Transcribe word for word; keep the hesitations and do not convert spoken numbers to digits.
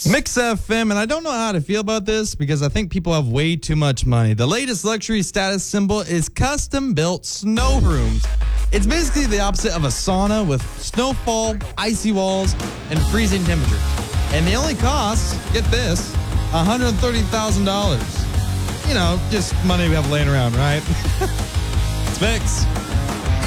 Mix F M, and I don't know how to feel about this because I think people have way too much money. The latest luxury status symbol is custom-built snow rooms. It's basically the opposite of a sauna with snowfall, icy walls, and freezing temperatures. And they only cost, get this, one hundred thirty thousand dollars. You know, just money we have laying around, right? It's Mix.